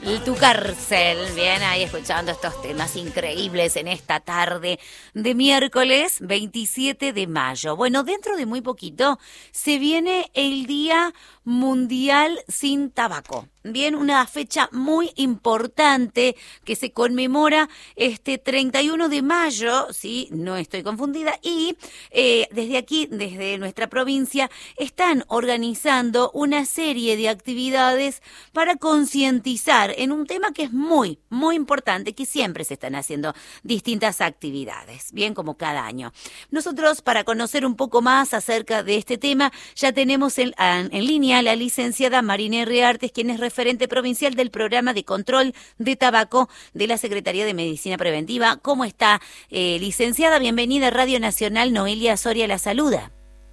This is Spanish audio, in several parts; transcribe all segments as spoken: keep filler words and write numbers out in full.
Tu cárcel, bien, ahí escuchando estos temas increíbles en esta tarde de miércoles veintisiete de mayo. Bueno, dentro de muy poquito se viene el Día Mundial Sin Tabaco. Bien, una fecha muy importante que se conmemora este treinta y uno de mayo, sí, no estoy confundida, y eh, desde aquí, desde nuestra provincia, están organizando una serie de actividades para concientizar en un tema que es muy, muy importante, que siempre se están haciendo distintas actividades, bien como cada año. Nosotros, para conocer un poco más acerca de este tema, ya tenemos en, en línea a la licenciada Marina Reartes, quien es referente provincial del Programa de Control de Tabaco de la Secretaría de Medicina Preventiva. ¿Cómo está, eh, licenciada? Bienvenida a Radio Nacional. Noelia Soria la saluda.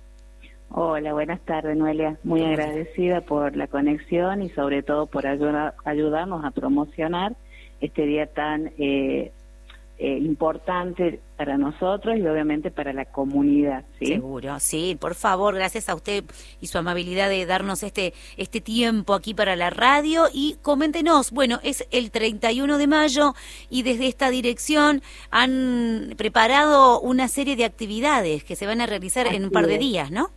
Hola, buenas tardes, Noelia. Muy Hola. agradecida por la conexión y sobre todo por ayuda, ayudarnos a promocionar este día tan eh, eh, importante para nosotros y obviamente para la comunidad, ¿sí? Seguro, sí, por favor, gracias a usted y su amabilidad de darnos este este tiempo aquí para la radio. Y coméntenos, bueno, es el treinta y uno de mayo y desde esta dirección han preparado una serie de actividades que se van a realizar Así en un par de es. días, ¿no?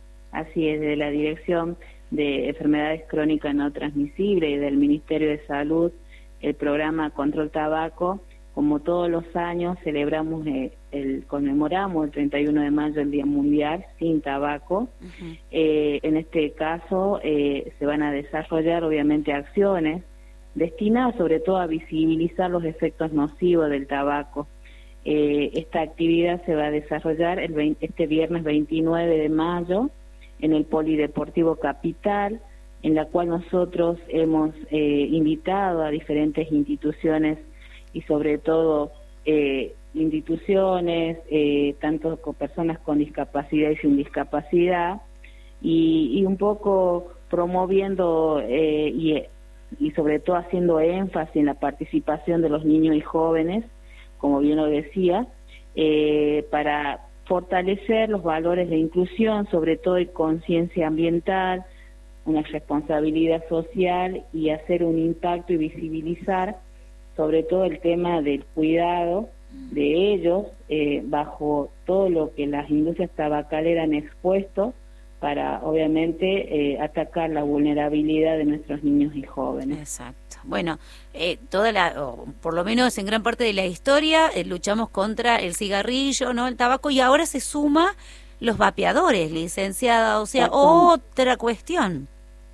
Así es, de la Dirección de Enfermedades Crónicas No Transmisibles y del Ministerio de Salud, el programa Control Tabaco, como todos los años celebramos, eh, el conmemoramos el treinta y uno de mayo el Día Mundial Sin Tabaco. Uh-huh. Eh, en este caso eh, se van a desarrollar obviamente acciones destinadas sobre todo a visibilizar los efectos nocivos del tabaco. Eh, esta actividad se va a desarrollar el veinte, este viernes veintinueve de mayo en el Polideportivo Capital, en la cual nosotros hemos eh, invitado a diferentes instituciones y sobre todo eh, instituciones, eh, tanto con personas con discapacidad y sin discapacidad, y, y un poco promoviendo eh, y, y sobre todo haciendo énfasis en la participación de los niños y jóvenes, como bien lo decía, eh, para fortalecer los valores de inclusión, sobre todo de conciencia ambiental, una responsabilidad social y hacer un impacto y visibilizar sobre todo el tema del cuidado de ellos eh, bajo todo lo que las industrias tabacaleras han expuesto para obviamente eh, atacar la vulnerabilidad de nuestros niños y jóvenes. Exacto. Bueno, eh, toda la, o por lo menos en gran parte de la historia, eh, luchamos contra el cigarrillo, ¿no? El tabaco, y ahora se suma los vapeadores, licenciada, o sea, otra cuestión.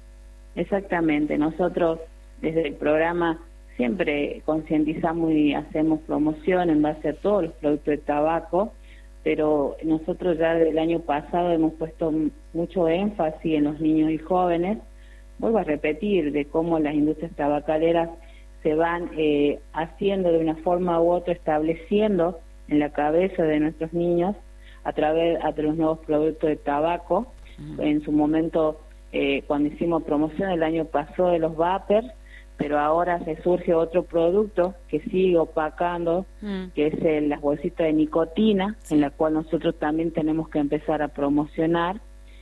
Exactamente. Nosotros desde el programa siempre concientizamos y hacemos promoción en base a todos los productos de tabaco, pero nosotros ya desde el año pasado hemos puesto mucho énfasis en los niños y jóvenes. Vuelvo a repetir de cómo las industrias tabacaleras se van eh, haciendo de una forma u otra, estableciendo en la cabeza de nuestros niños a través de los nuevos productos de tabaco. Uh-huh. En su momento, eh, cuando hicimos promoción el año pasado de los vapers, pero ahora se surge otro producto que sigue opacando, mm. que es el, las bolsitas de nicotina, en la cual nosotros también tenemos que empezar a promocionar,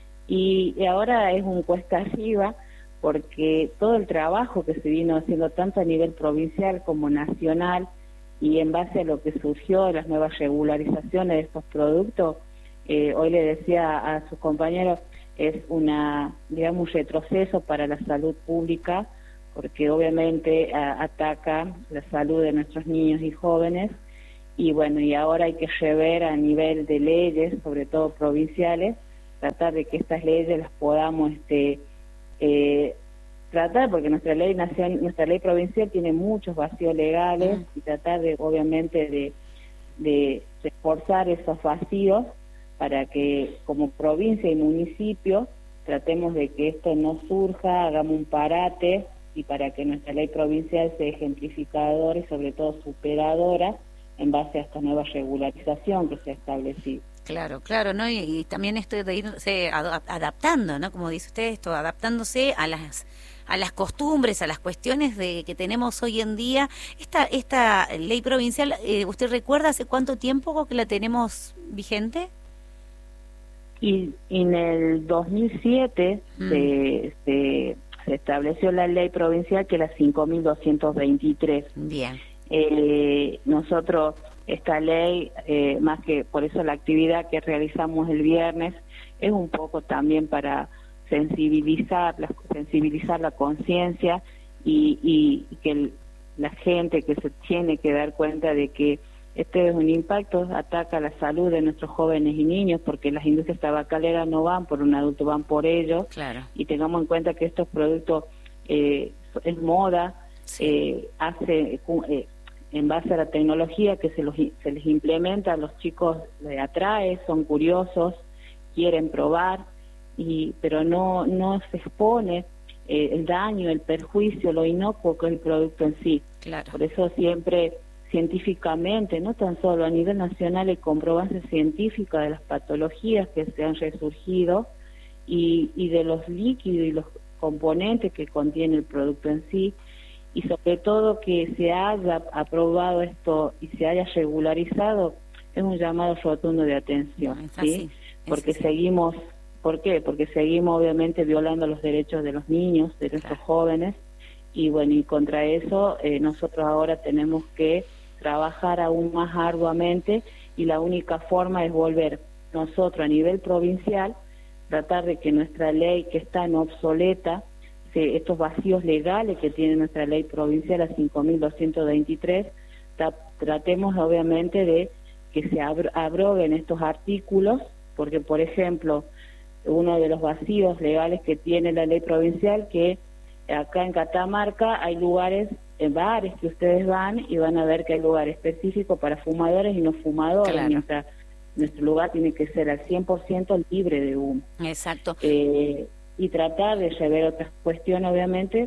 y, y ahora es un cuesta arriba, porque todo el trabajo que se vino haciendo tanto a nivel provincial como nacional, y en base a lo que surgió, las nuevas regularizaciones de estos productos, eh, hoy le decía a sus compañeros, es una, digamos, un retroceso para la salud pública, porque obviamente a, ataca la salud de nuestros niños y jóvenes, y bueno, y ahora hay que rever a nivel de leyes, sobre todo provinciales, tratar de que estas leyes las podamos este eh, tratar, porque nuestra ley nacional, nuestra ley provincial tiene muchos vacíos legales, uh-huh. y tratar de obviamente de, de reforzar esos vacíos para que como provincia y municipio tratemos de que esto no surja, hagamos un parate, y para que nuestra ley provincial sea ejemplificadora y sobre todo superadora en base a esta nueva regularización que se ha establecido. Claro, claro, ¿no? Y, y también esto de irse ad, adaptando, ¿no? Como dice usted, esto, adaptándose a las a las costumbres, a las cuestiones de que tenemos hoy en día. Esta esta ley provincial, eh, ¿usted recuerda hace cuánto tiempo que la tenemos vigente? Y, y en el dos mil siete mm. se, se se estableció la ley provincial que es la cinco mil doscientos veintitrés. Bien. Eh, nosotros, esta ley, eh, más que por eso la actividad que realizamos el viernes, es un poco también para sensibilizar la, sensibilizar la conciencia y, y, y que el, la gente que se tiene que dar cuenta de que este es un impacto, ataca la salud de nuestros jóvenes y niños, porque las industrias tabacaleras no van por un adulto, van por ellos. Claro. Y tengamos en cuenta que estos productos eh, es moda, sí. eh, hace eh, en base a la tecnología que se, los, se les implementa, a los chicos les atrae, son curiosos, quieren probar, y pero no, no se expone eh, el daño, el perjuicio, lo inocuo que es el producto en sí. Claro. Por eso siempre científicamente, no tan solo a nivel nacional, hay comprobancia científica de las patologías que se han resurgido y, y de los líquidos y los componentes que contiene el producto en sí, y sobre todo que se haya aprobado esto y se haya regularizado, es un llamado rotundo de atención, no, ¿sí? Porque seguimos, ¿por qué? Porque seguimos obviamente violando los derechos de los niños, de nuestros claro. jóvenes, y bueno, y contra eso eh, nosotros ahora tenemos que trabajar aún más arduamente, y la única forma es volver nosotros a nivel provincial, tratar de que nuestra ley que está en obsoleta, se, estos vacíos legales que tiene nuestra ley provincial, la cinco mil doscientos veintitrés, tra tratemos obviamente de que se abro abroguen estos artículos, porque por ejemplo, uno de los vacíos legales que tiene la ley provincial, que acá en Catamarca hay lugares, en bares que ustedes van y van a ver que hay lugares específicos para fumadores y no fumadores, claro. mientras nuestro lugar tiene que ser al cien por ciento libre de humo. Exacto. Eh, y tratar de rever otras cuestiones, obviamente,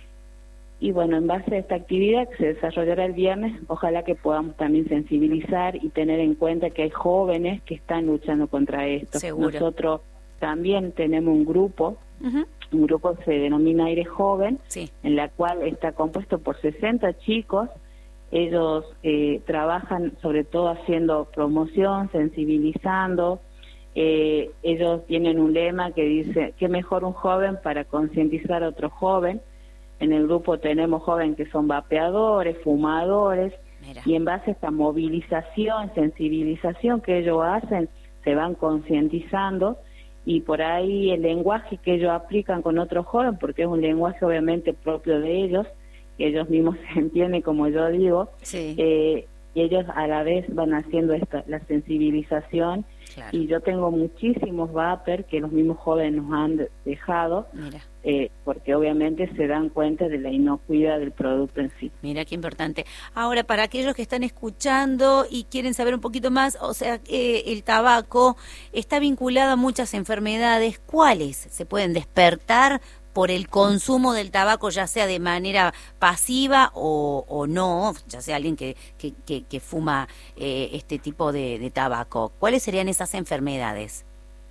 y bueno, en base a esta actividad que se desarrollará el viernes, ojalá que podamos también sensibilizar y tener en cuenta que hay jóvenes que están luchando contra esto. Seguro. Nosotros también tenemos un grupo, uh-huh. un grupo que se denomina Aire Joven, sí. en la cual está compuesto por sesenta chicos. Ellos eh, trabajan sobre todo haciendo promoción, sensibilizando. Eh, ellos tienen un lema que dice, qué mejor un joven para concientizar a otro joven. En el grupo tenemos jóvenes que son vapeadores, fumadores, Mira. y en base a esta movilización, sensibilización que ellos hacen, se van concientizando, y por ahí el lenguaje que ellos aplican con otros jóvenes, porque es un lenguaje obviamente propio de ellos, que ellos mismos se entienden, como yo digo, sí. eh, y ellos a la vez van haciendo esta, la sensibilización, claro. y yo tengo muchísimos vapers que los mismos jóvenes nos han dejado, eh, porque obviamente se dan cuenta de la inocuidad del producto en sí. Mira qué importante. Ahora, para aquellos que están escuchando y quieren saber un poquito más, o sea, eh, el tabaco está vinculado a muchas enfermedades. ¿Cuáles se pueden despertar por el consumo del tabaco, ya sea de manera pasiva o, o no, ya sea alguien que, que, que, que fuma eh, este tipo de, de tabaco? ¿Cuáles serían esas enfermedades?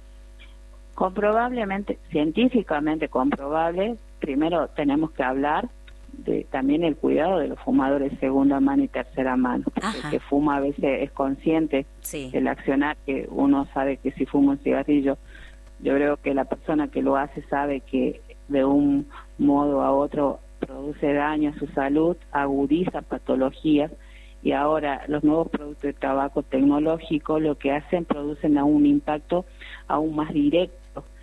Comprobablemente, científicamente comprobable, primero tenemos que hablar de también el cuidado de los fumadores de segunda mano y tercera mano, porque el que fuma a veces es consciente sí. del accionar, que uno sabe que si fuma un cigarrillo, yo creo que la persona que lo hace sabe que de un modo a otro produce daño a su salud, agudiza patologías, y ahora los nuevos productos de tabaco tecnológico lo que hacen, producen aún un impacto aún más directo.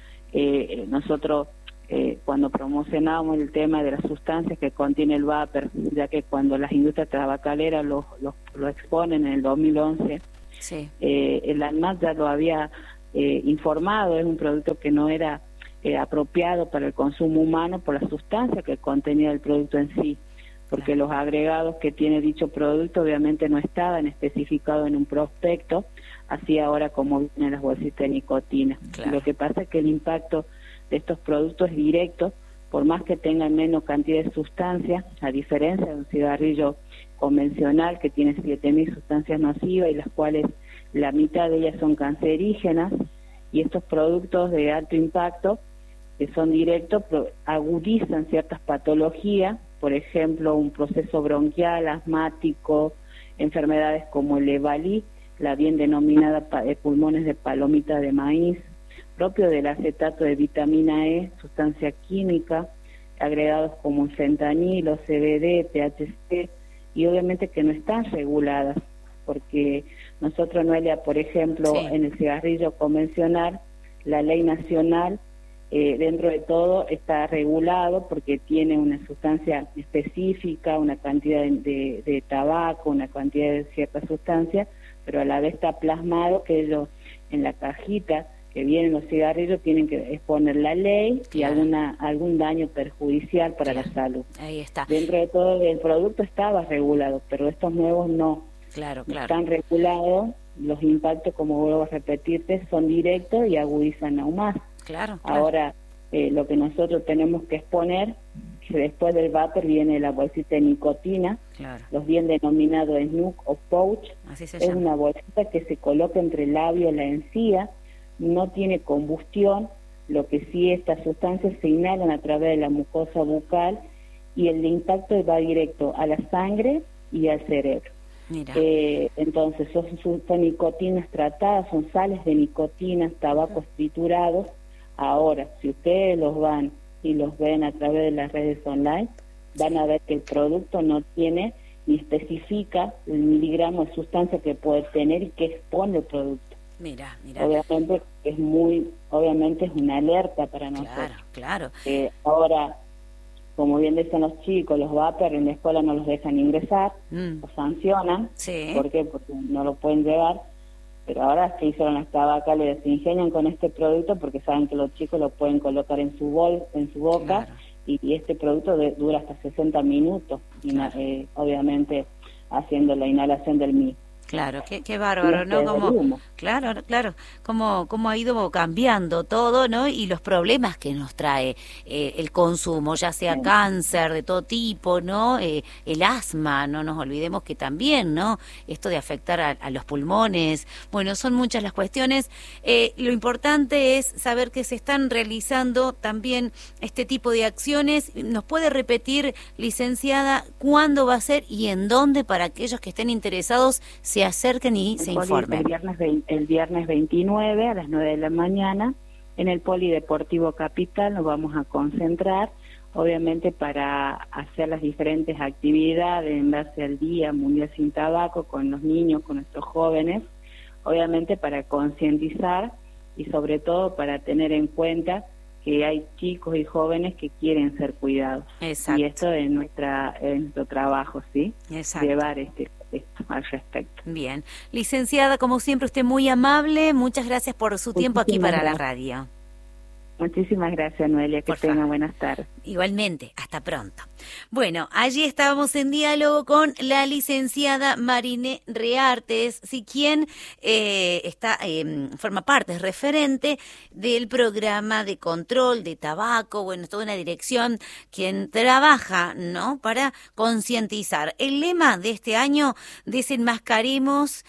Eh, nosotros eh, cuando promocionábamos el tema de las sustancias que contiene el vapor, ya que cuando las industrias tabacaleras lo, lo, lo exponen en el dos mil once, sí. eh, el ANMAT ya lo había eh, informado, es un producto que no era eh, apropiado para el consumo humano por la sustancia que contenía el producto en sí, porque claro. los agregados que tiene dicho producto obviamente no estaban especificados en un prospecto, así ahora como vienen las bolsitas de nicotina. Claro. Lo que pasa es que el impacto de estos productos es directo, por más que tengan menos cantidad de sustancias, a diferencia de un cigarrillo convencional que tiene siete mil sustancias nocivas y las cuales la mitad de ellas son cancerígenas, y estos productos de alto impacto, que son directos, agudizan ciertas patologías, por ejemplo, un proceso bronquial, asmático, enfermedades como el EVALI, la bien denominada de pulmones de palomita de maíz, propio del acetato de vitamina E, sustancia química, agregados como el fentanilo, C B D, T H C, y obviamente que no están reguladas, porque nosotros, Noelia, por ejemplo, sí. en el cigarrillo convencional, la ley nacional, eh, dentro de todo, está regulado porque tiene una sustancia específica, una cantidad de, de, de tabaco, una cantidad de cierta sustancia, pero a la vez está plasmado que ellos en la cajita que vienen los cigarrillos tienen que exponer la ley y claro. alguna algún daño perjudicial para claro. la salud. Ahí está. Dentro de todo el producto estaba regulado, pero estos nuevos no. Claro, claro. Están regulados, los impactos, como vuelvo a repetirte, son directos y agudizan aún más. Claro, claro. Ahora, eh, lo que nosotros tenemos que exponer, que después del vapor viene la bolsita de nicotina, claro. los bien denominados snook o pouch. Así se es llama. Una bolsita que se coloca entre el labio y la encía, no tiene combustión, lo que sí estas sustancias se inhalan a través de la mucosa bucal y el impacto va directo a la sangre y al cerebro. Mira. Eh, entonces son, son nicotinas tratadas, son sales de nicotina, tabacos triturados. Ahora, si ustedes los van y los ven a través de las redes online, van a ver que el producto no tiene ni especifica el miligramo de sustancia que puede tener y que expone el producto. Mira, mira. Obviamente es muy, obviamente es una alerta para nosotros. Claro, claro. Eh, ahora, como bien dicen los chicos, los vapers en la escuela no los dejan ingresar, mm. los sancionan. Sí. ¿Por qué? Porque no lo pueden llevar. Pero ahora que hicieron las tabacales, se ingenian con este producto porque saben que los chicos lo pueden colocar en su bol, en su boca, claro. y, y este producto de, dura hasta sesenta minutos, Claro. eh, obviamente haciendo la inhalación del mismo. Claro, qué, qué bárbaro, ¿no? Como, claro, claro, como, como ha ido cambiando todo, ¿no? Y los problemas que nos trae eh, el consumo, ya sea sí. cáncer de todo tipo, ¿no? Eh, el asma, no nos olvidemos que también, ¿no? Esto de afectar a, a los pulmones, bueno, son muchas las cuestiones. Eh, lo importante es saber que se están realizando también este tipo de acciones. ¿Nos puede repetir, licenciada, cuándo va a ser y en dónde para aquellos que estén interesados se acerquen y el se informen? El viernes, el viernes veintinueve a las nueve de la mañana en el Polideportivo Capital nos vamos a concentrar, obviamente para hacer las diferentes actividades en base al Día Mundial Sin Tabaco con los niños, con nuestros jóvenes, obviamente para concientizar y sobre todo para tener en cuenta que hay chicos y jóvenes que quieren ser cuidados. Exacto. Y esto es nuestra, es nuestro trabajo, ¿sí? Exacto. Llevar este esto al respecto. Bien. Licenciada, como siempre, usted muy amable. Muchas gracias por su Muchísimas tiempo aquí para gracias. La radio. Muchísimas gracias, Noelia. Que tenga buenas tardes. Igualmente. Hasta pronto. Bueno, allí estábamos en diálogo con la licenciada Mariné Reartes, sí, quien eh, está eh, forma parte, es referente del programa de control de tabaco, bueno, es toda una dirección quien trabaja, ¿no?, para concientizar. El lema de este año, desenmascaremos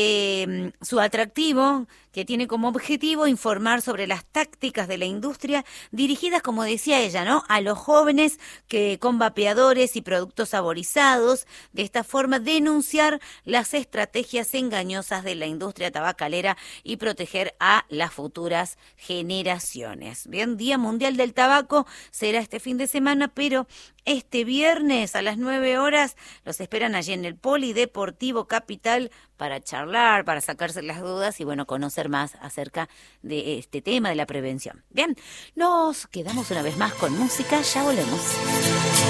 eh, su atractivo, que tiene como objetivo informar sobre las tácticas de la industria dirigidas, como decía ella, ¿no?, a los jóvenes que con vapeadores y productos saborizados, de esta forma denunciar las estrategias engañosas de la industria tabacalera y proteger a las futuras generaciones. Bien, Día Mundial del Tabaco será este fin de semana, pero este viernes a las nueve horas los esperan allí en el Polideportivo Capital para charlar, para sacarse las dudas y, bueno, conocer más acerca de este tema de la prevención. Bien, nos quedamos una vez más con música, ya volvemos.